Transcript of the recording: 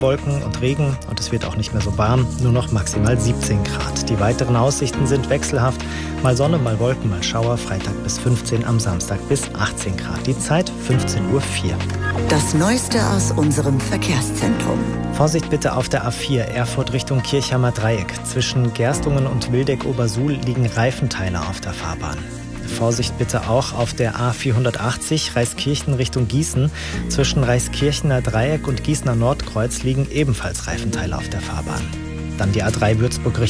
Wolken und Regen und es wird auch nicht mehr so warm, nur noch maximal 17 Grad. Die weiteren Aussichten sind wechselhaft, mal Sonne, mal Wolken, mal Schauer, Freitag bis 15, am Samstag bis 18 Grad. Die Zeit 15:04 Uhr. Das Neueste aus unserem Verkehrszentrum. Vorsicht bitte auf der A4 Erfurt Richtung Kirchheimer Dreieck. Zwischen Gerstungen und Wildeck-Obersuhl liegen Reifenteile auf der Fahrbahn. Vorsicht bitte auch auf der A480 Reiskirchen Richtung Gießen. Zwischen Reiskirchener Dreieck und Gießener Nordkreuz liegen ebenfalls Reifenteile auf der Fahrbahn. Dann die A3 Würzburg Richtung